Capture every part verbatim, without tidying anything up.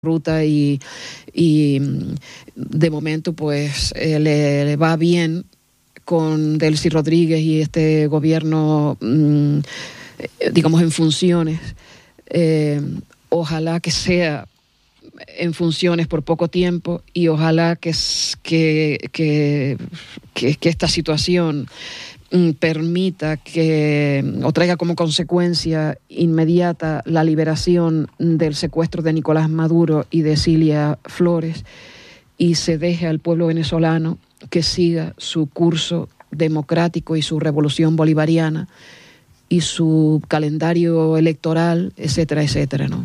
ruta y, y de momento pues eh, le, le va bien con Delcy Rodríguez y este gobierno, mmm, digamos, en funciones. Eh, ojalá que sea en funciones por poco tiempo y ojalá que, que, que, que, que esta situación permita que o traiga como consecuencia inmediata la liberación del secuestro de Nicolás Maduro y de Cilia Flores y se deje al pueblo venezolano que siga su curso democrático y su revolución bolivariana y su calendario electoral, etcétera, etcétera, ¿no?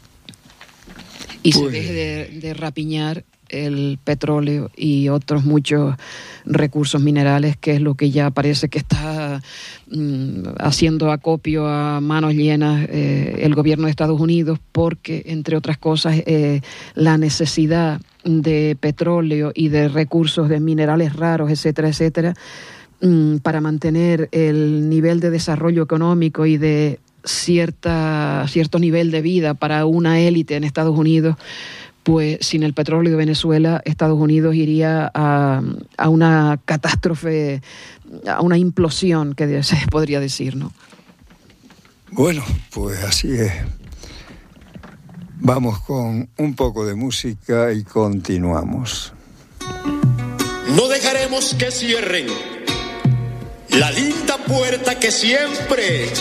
Y pues se deje de, de rapiñar el petróleo y otros muchos recursos minerales, que es lo que ya parece que está mm, haciendo acopio a manos llenas eh, el gobierno de Estados Unidos, porque, entre otras cosas, eh, la necesidad de petróleo y de recursos de minerales raros, etcétera, etcétera, mm, para mantener el nivel de desarrollo económico y de cierta, cierto nivel de vida para una élite en Estados Unidos, pues sin el petróleo de Venezuela, Estados Unidos iría a, a una catástrofe, a una implosión, que se podría decir, ¿no? Bueno, pues así es. Vamos con un poco de música y continuamos. No dejaremos que cierren la linda puerta que siempre